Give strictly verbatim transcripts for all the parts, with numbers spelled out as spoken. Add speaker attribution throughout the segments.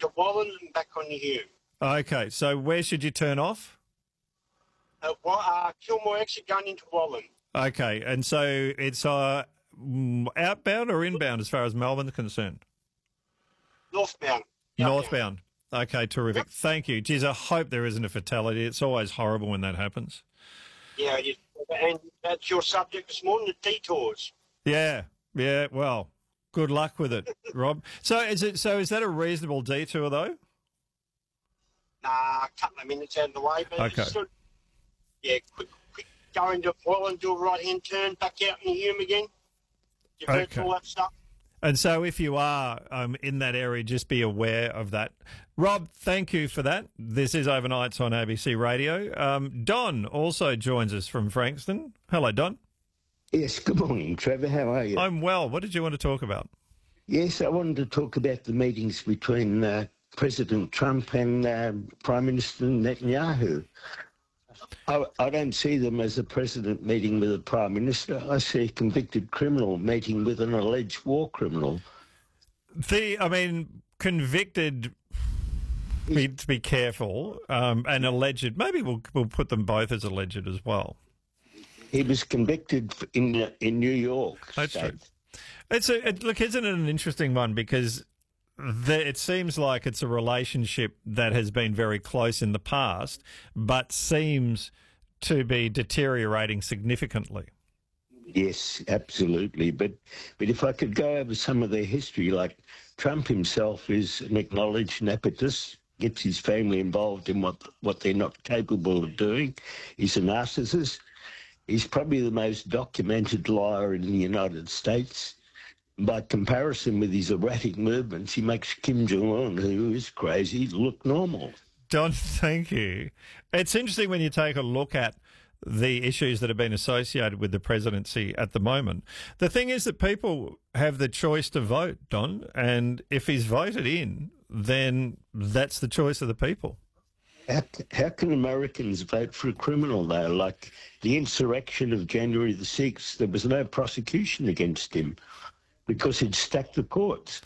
Speaker 1: into Wallen and back on the Hume.
Speaker 2: Okay, so where should you turn off?
Speaker 1: Uh, well, uh, Kilmore exit going into Wallen.
Speaker 2: Okay, and so it's uh, mm, outbound or inbound as far as Melbourne's concerned?
Speaker 1: Northbound.
Speaker 2: Northbound. Okay, terrific.
Speaker 1: Yep.
Speaker 2: Thank you. Geez, I hope there isn't a fatality. It's always horrible when that happens.
Speaker 1: Yeah, you, and that's your subject this morning, the detours.
Speaker 2: Yeah, yeah. Well, good luck with it, Rob. So is it? So is that a reasonable detour though?
Speaker 1: Nah, a couple of minutes out of the way, but
Speaker 2: Okay.
Speaker 1: it's still, yeah, quick, quick, go into Wallen, do a right-hand turn, back out in the Hume again. Divert
Speaker 2: Okay.
Speaker 1: all that stuff.
Speaker 2: And so if you are um, in that area, just be aware of that. Rob, thank you for that. This is Overnights on A B C Radio. Um, Don also joins us from Frankston. Hello, Don.
Speaker 3: Yes, good morning, Trevor. How are you?
Speaker 2: I'm well. What did you want to talk about?
Speaker 3: Yes, I wanted to talk about the meetings between uh, President Trump and uh, Prime Minister Netanyahu. I, I don't see them as a president meeting with a prime minister. I see a convicted criminal meeting with an alleged war criminal.
Speaker 2: The, I mean, convicted, be, to be careful, um, and alleged, maybe we'll, we'll put them both as alleged as well.
Speaker 3: He was convicted in in New York.
Speaker 2: That's
Speaker 3: State.
Speaker 2: true. It's a, it, look, isn't it an interesting one? Because the, it seems like it's a relationship that has been very close in the past, but seems to be deteriorating significantly.
Speaker 3: Yes, absolutely. But but if I could go over some of their history, like Trump himself is an acknowledged nepotist, gets his family involved in what what they're not capable of doing. He's a narcissist. He's probably the most documented liar in the United States. By comparison with his erratic movements, he makes Kim Jong-un, who is crazy, look normal.
Speaker 2: Don, thank you. It's interesting when you take a look at the issues that have been associated with the presidency at the moment. The thing is that people have the choice to vote, Don, and if he's voted in, then that's the choice of the people.
Speaker 3: How, how can Americans vote for a criminal, though? Like the insurrection of January the sixth, there was no prosecution against him because he'd stacked the courts.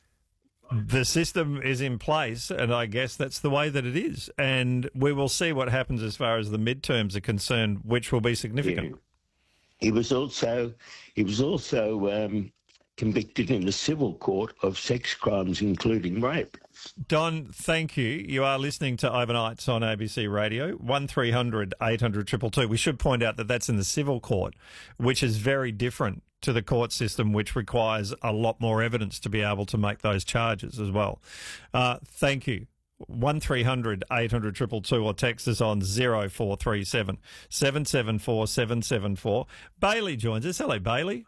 Speaker 2: The system is in place, and I guess that's the way that it is. And we will see what happens as far as the midterms are concerned, which will be significant.
Speaker 3: Yeah. He was also he was also um, convicted in the civil court of sex crimes, including rape.
Speaker 2: Don, thank you. You are listening to Overnights on A B C Radio, one three hundred eight hundred two two two. We should point out that that's in the civil court, which is very different to the court system, which requires a lot more evidence to be able to make those charges as well. Uh, thank you. one three hundred eight hundred two two two or text us on zero four three seven seven seven four seven seven four. Bailey joins us. Hello, Bailey.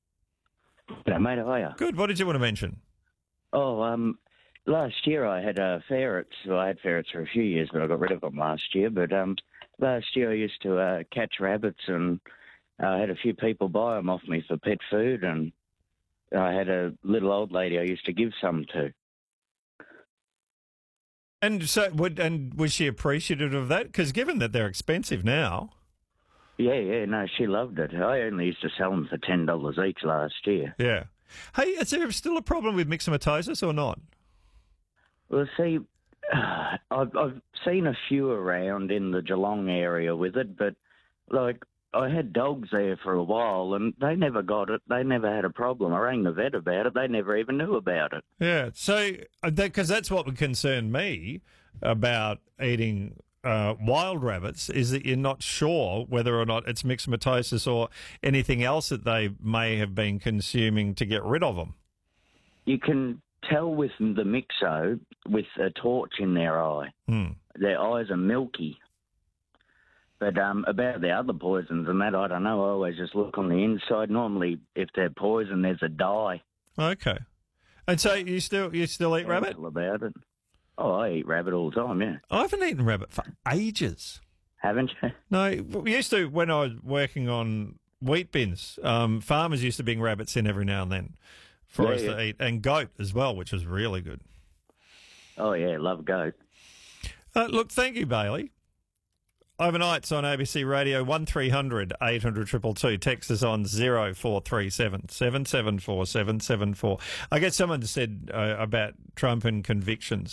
Speaker 4: Hello, mate. How are you?
Speaker 2: Good. What did you want to mention?
Speaker 4: Oh, um, last year I had uh, ferrets. Well, I had ferrets for a few years, but I got rid of them last year. But um, last year I used to uh, catch rabbits, and I had a few people buy them off me for pet food, and I had a little old lady I used to give some to.
Speaker 2: And so, would and was she appreciative of that? Because given that they're expensive now.
Speaker 4: Yeah, yeah, no, she loved it. I only used to sell them for ten dollars each last year.
Speaker 2: Yeah. Hey, is there still a problem with myxomatosis or not?
Speaker 4: Well, see, I've, I've seen a few around in the Geelong area with it, but, like, I had dogs there for a while, and they never got it. They never had a problem. I rang the vet about it. They never even knew about it.
Speaker 2: Yeah, so, because that's what would concern me about eating uh, wild rabbits, is that you're not sure whether or not it's myxomatosis or anything else that they may have been consuming to get rid of them.
Speaker 4: You can tell with the myxo with a torch in their eye.
Speaker 2: Hmm.
Speaker 4: Their eyes are milky. But um, about the other poisons and that, I don't know. I always just look on the inside. Normally, if they're poison, there's a dye.
Speaker 2: Okay. And so you still you still eat rabbit?
Speaker 4: About it. Oh, I eat rabbit all the time, yeah.
Speaker 2: I haven't eaten rabbit for ages.
Speaker 4: Haven't you?
Speaker 2: No, we used to, when I was working on wheat bins, um, farmers used to bring rabbits in every now and then for
Speaker 4: Yeah,
Speaker 2: us
Speaker 4: yeah.
Speaker 2: to eat. And goat as well, which was really good.
Speaker 4: Oh, yeah, love goat.
Speaker 2: Uh, look, thank you, Bailey. Overnights on A B C Radio, one three hundred eight hundred two two two. Text us on zero four three seven seven seven four seven seven four. I guess someone said uh, about Trump and convictions.